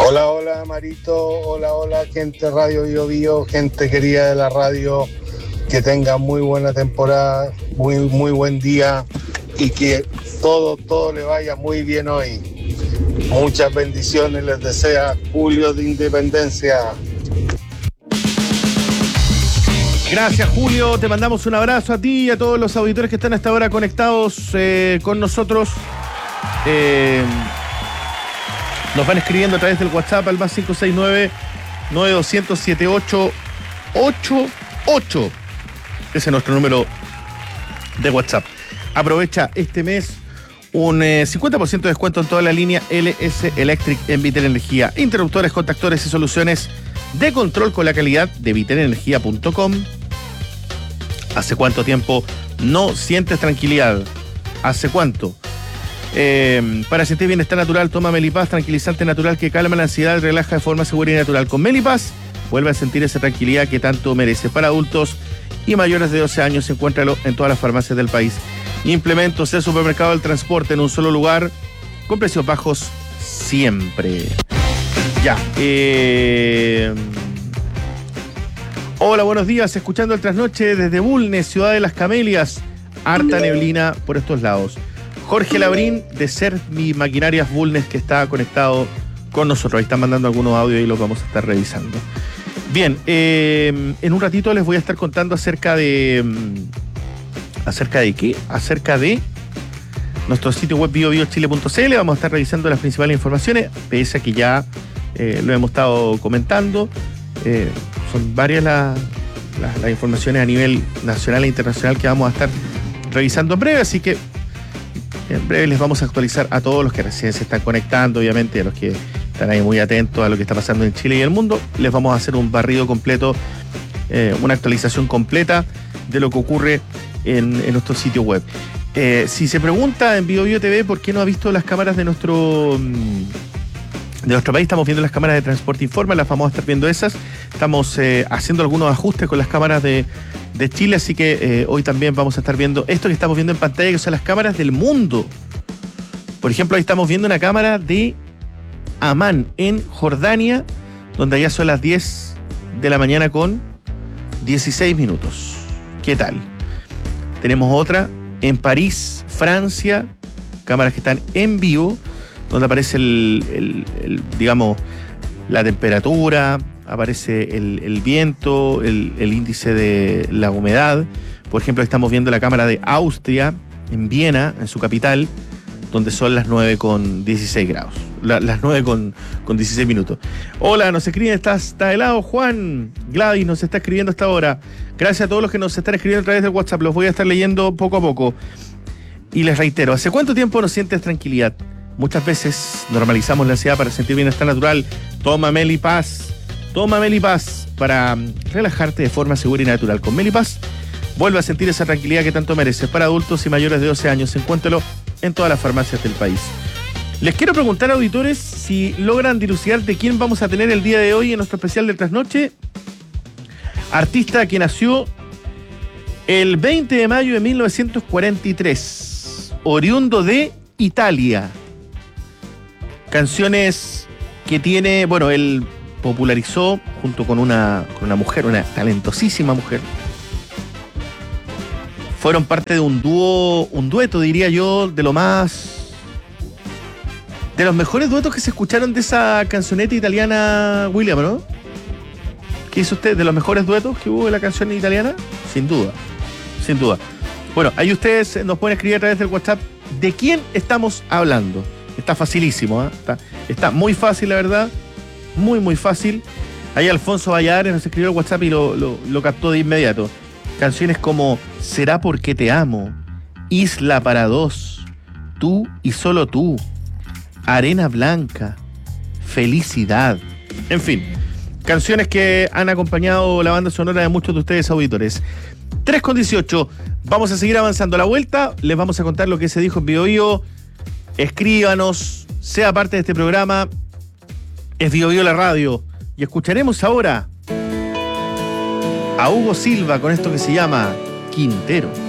Hola, hola Marito, hola gente Radio Bio Bio, gente querida de la radio, que tengan muy buena temporada, muy buen día y que todo le vaya muy bien hoy. Muchas bendiciones les desea Julio de Independencia. Gracias, Julio, te mandamos un abrazo a ti y a todos los auditores que están hasta ahora conectados con nosotros. Nos van escribiendo a través del WhatsApp al más 569-9200-7888. Ese es nuestro número de WhatsApp. Aprovecha este mes un 50% de descuento en toda la línea LS Electric en Vitel Energía. Interruptores, contactores y soluciones de control con la calidad de vitelenergia.com. ¿Hace cuánto tiempo no sientes tranquilidad? ¿Hace cuánto? Para sentir bienestar natural, toma Melipaz, tranquilizante natural que calma la ansiedad y relaja de forma segura y natural. Con Melipaz, vuelve a sentir esa tranquilidad que tanto merece. Para adultos y mayores de 12 años, encuéntralo en todas las farmacias del país. Implementos del supermercado del transporte en un solo lugar, con precios bajos siempre. Ya. Hola, buenos días. Escuchando el trasnoche desde Bulnes, Ciudad de las Camelias. Harta neblina por estos lados. Jorge Labrín, de Sermi Maquinarias Bulnes, que está conectado con nosotros. Ahí están mandando algunos audios y los vamos a estar revisando. Bien, en un ratito les voy a estar contando acerca de... ¿Acerca de qué? Acerca de nuestro sitio web biobiochile.cl. Vamos a estar revisando las principales informaciones, pese a que ya lo hemos estado comentando. Son varias las informaciones a nivel nacional e internacional que vamos a estar revisando en breve, así que en breve les vamos a actualizar a todos los que recién se están conectando, obviamente, a los que están ahí muy atentos a lo que está pasando en Chile y el mundo. Les vamos a hacer un barrido completo, una actualización completa de lo que ocurre en nuestro sitio web. Si se pregunta en BioBio TV por qué no ha visto las cámaras de nuestro país, estamos viendo las cámaras de Transporte Informa, las vamos a estar viendo esas. Estamos haciendo algunos ajustes con las cámaras de Chile, así que hoy también vamos a estar viendo esto que estamos viendo en pantalla, que son las cámaras del mundo. Por ejemplo, ahí estamos viendo una cámara de Amán, en Jordania, donde allá son las 10 de la mañana con 16 minutos. ¿Qué tal? Tenemos otra en París, Francia, cámaras que están en vivo, donde aparece digamos, la temperatura, aparece el viento, el índice de la humedad. Por ejemplo, estamos viendo la cámara de Austria, en Viena, en su capital, donde son las 9 con 16 grados. Las 9 con 16 minutos. Hola, nos escriben, está helado, Juan. Gladys nos está escribiendo hasta ahora. Gracias a todos los que nos están escribiendo a través del WhatsApp. Los voy a estar leyendo poco a poco. Y les reitero, ¿hace cuánto tiempo no sientes tranquilidad? Muchas veces normalizamos la ansiedad para sentir bienestar natural. Toma Melipaz para relajarte de forma segura y natural. Con Melipaz, vuelve a sentir esa tranquilidad que tanto mereces. Para adultos y mayores de 12 años, encuéntralo en todas las farmacias del país. Les quiero preguntar, auditores, si logran dilucidar de quién vamos a tener el día de hoy en nuestro especial de trasnoche. Artista que nació el 20 de mayo de 1943, oriundo de Italia. Canciones que tiene, bueno, él popularizó junto con una mujer, una talentosísima mujer. Fueron parte de un dueto, diría yo, de los mejores duetos que se escucharon de esa cancioneta italiana, William, ¿no? ¿Qué hizo usted? ¿De los mejores duetos que hubo de la canción italiana? Sin duda. Bueno, ahí ustedes nos pueden escribir a través del WhatsApp de quién estamos hablando. Está facilísimo, ¿eh? Está muy fácil, la verdad. Muy fácil. Ahí Alfonso Valladares nos escribió el WhatsApp y lo captó de inmediato. Canciones como Será porque te amo, Isla para dos, Tú y solo tú, Arena blanca, Felicidad. En fin, canciones que han acompañado la banda sonora de muchos de ustedes, auditores. 3:18. Vamos a seguir avanzando a la vuelta. Les vamos a contar lo que se dijo en BioBio. Escríbanos, sea parte de este programa. Es BioBio la radio. Y escucharemos ahora a Hugo Silva con esto que se llama Quintero.